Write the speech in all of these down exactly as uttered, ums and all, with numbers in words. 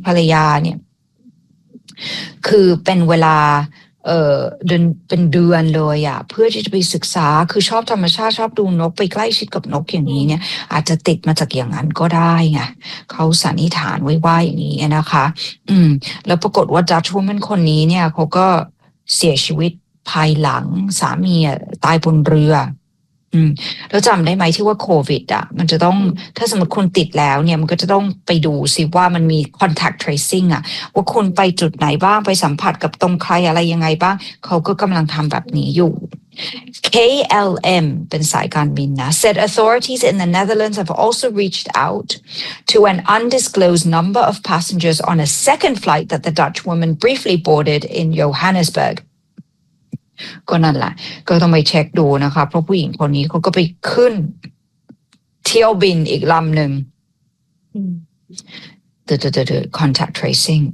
ภรรยาเนี่ยคือเป็นเวลาเอ่อเดือนเป็นเดือนเลยอ่ะเพื่อที่จะไปศึกษาคือชอบธรรมชาติชอบดูนกไปใกล้ชิดกับนกอย่างนี้เนี่ยอาจจะติดมาจากอย่างนั้นก็ได้ไงเขาสันนิษฐานไว้ว่าอย่างนี้นะคะอืมแล้วปรากฏว่าดัชวูแมนคนนี้เนี่ยเขาก็เสียชีวิตภายหลังสามีตายบนเรืออืมแล้วจำได้ไหมที่ว่าโควิดอ่ะมันจะต้องถ้าสมมติคุณติดแล้วเนี่ยมันก็จะต้องไปดูสิว่ามันมี contact tracing อ่ะว่าคุณไปจุดไหนบ้างไปสัมผัสกับตรงใครอะไรยังไงบ้างเขาก็กำลังทำแบบนี้อยู่ เค แอล เอ็ม เป็นสายการบินนะ said authorities in the Netherlands have also reached out to an undisclosed number of passengers on a second flight that the Dutch woman briefly boarded in Johannesburgก็นั่นแหละก็ต้องไปเช็คดูนะคะเพราะผู้หญิงคนนี้เขาก็ไปขึ้นเที่ยวบินอีกลำหนึ่ง the the the contact tracing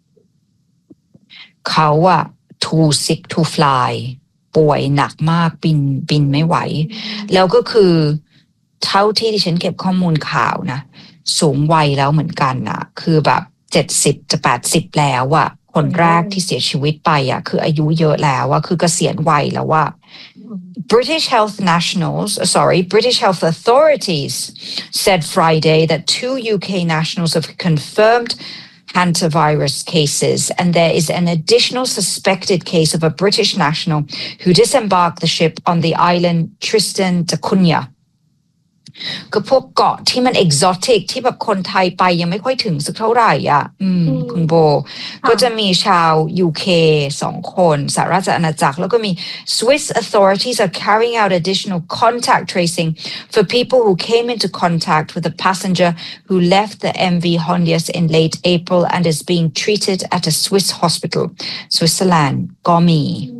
เขาอะ too sick to fly ป่วยหนักมากบินบินไม่ไหวแล้วก็คือเท่าที่ดิฉันเก็บข้อมูลข่าวนะสูงวัยแล้วเหมือนกันนะคือแบบเจ็ดสิบจะแปดสิบแล้วอะคนแรกที่เสียชีวิตไปอ่ะคืออายุเยอะแล้วว่าคือเกษียณวัยแล้วว่า British Health Nationals sorry British Health Authorities said Friday that two U K nationals have confirmed hantavirus cases and there is an additional suspected case of a British national who disembarked the ship on the island Tristan da Cunhaก็พวกเกาะที่มันเอกซอติกที่แบบคนไทยไปยังไม่ค่อยถึงสักเท่าไหร่อ่ะอืมคุณโบก็จะมีชาว ยู เค สองคนสหราชอาณาจักรแล้วก็มี Swiss authorities are carrying out additional contact tracing for people who came into contact with a passenger who left the เอ็ม วี Hondius in late April and is being treated at a Swiss hospital สวิตเซอร์แลนด์ก็มี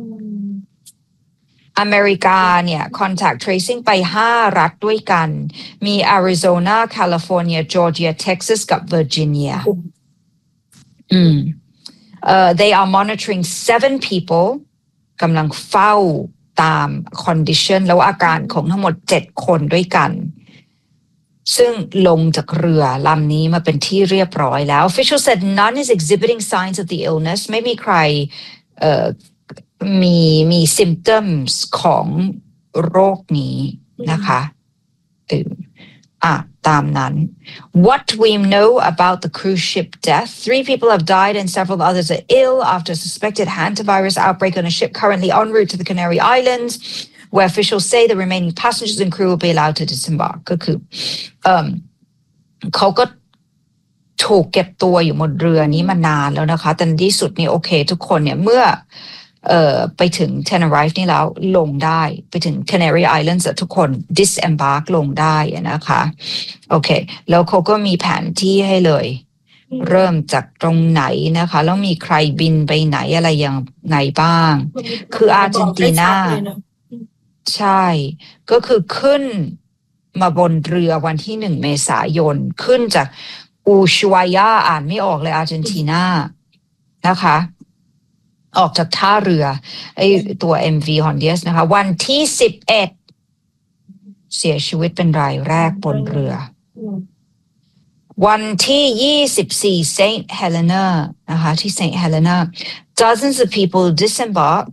อเมริกาเนี่ย contact tracing ไปห้ารัฐด้วยกันมี Arizona California Georgia Texas กับ Virginia อืมเอ่อ they are monitoring seven people กำลังเฝ้าตาม condition แล้วอาการของทั้งหมดเจ็ดคนด้วยกันซึ่งลงจากเรือลำนี้มาเป็นที่เรียบร้อยแล้ว official said none is exhibiting signs of the illness ไม่มีใครเอ่อมีมี symptoms ของโรคนี้นะคะตื่นอ่ะตามนั้น What we know about the cruise ship death three people have died and several others are ill after a suspected hantavirus outbreak on a ship currently en route to the Canary Islands where officials say the remaining passengers and crew will be allowed to disembark ก็คือเอ่อเขาก็ถูกเก็บตัวอยู่บนเรือนี้มานานแล้วนะคะแต่ในที่สุดนี่โอเคทุกคนเนี่ยเมื่อเอ่อไปถึง Tenerife นี่แล้วลงได้ไปถึง Canary Islands ทุกคน disembark ลงได้นะคะโอเคแล้วเขาก็มีแผนที่ให้เลยเริ่มจากตรงไหนนะคะแล้วมีใครบินไปไหนอะไรยังไงบ้างคืออาร์เจนตินาใช่ก็คือขึ้นมาบนเรือวันที่หนึ่งเมษายนขึ้นจากอูชัวยาอ่านไม่ออกเลยอาร์เจนตินานะคะออกจากท่าเรือไอ้ตัว เอ็ม วี Hondius นะคะวันที่สิบเอ็ดเสียชีวิตเป็นรายแรกบนเรือวันที่ยี่สิบสี่ Saint Helena นะคะที่ Saint Helena dozens of people disembark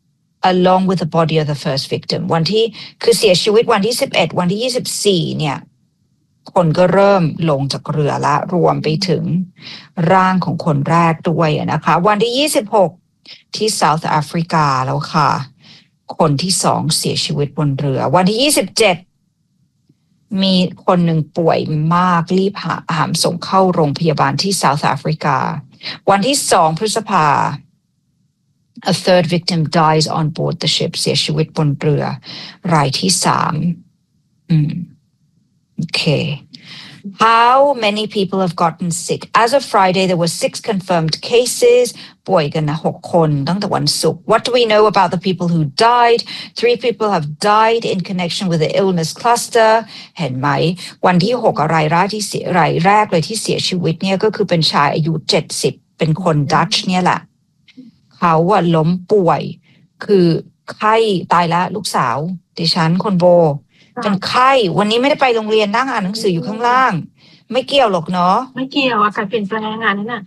along with the body of the first victim วันที่คือเสียชีวิตวันที่สิบเอ็ดวันที่ยี่สิบสี่เนี่ยคนก็เริ่มลงจากเรือละรวมไปถึงร่างของคนแรกด้วยนะคะวันที่ยี่สิบหกที่เซาท์แอฟริกาแล้วค่ะคนที่สองเสียชีวิตบนเรือวันที่ยี่สิบเจ็ดมีคนหนึ่งป่วยมากรีบหาหามส่งเข้าโรงพยาบาลที่เซาท์แอฟริกาวันที่สองพฤษภา a third victim dies on board the ship เสียชีวิตบนเรือรายที่สามอืมโอเคHow many people have gotten sick? As of Friday, there were six confirmed cases. ป่วยกันนะหกคนตั้งแต่วันศุกร์ What do we know about the people who died? Three people have died in connection with the illness cluster. เห็นไหมวันที่หกรายแรกที่เสียรายแรกเลยที่เสียชีวิตเนี่ยก็คือเป็นชายอายุเจ็ดสิบเป็นคนดัตช์เนี่ยแหละเขาว่าล้มป่วยคือไข้ตายแล้วลูกสาวดิฉันคนโบเป็นไข้วันนี้ไม่ได้ไปโรงเรียนนั่งอ่านหนังสืออยู่ข้างล่างไม่เกี่ยวหรอกเนาะไม่เกี่ยวอากาศเปลี่ยนแปลงงานนั่นน่ะ